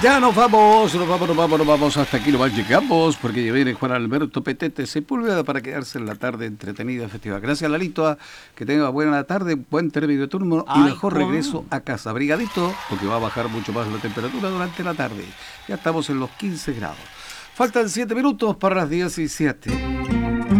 Ya nos vamos, hasta aquí nomás llegamos, porque ya viene Juan Alberto Petete Sepúlveda para quedarse en la tarde entretenida festiva. Gracias, Lalito, que tenga buena tarde, buen término de turno y mejor regreso a casa. Abrigadito, porque va a bajar mucho más la temperatura durante la tarde. Ya estamos en los 15 grados. Faltan 7 minutos para las 17.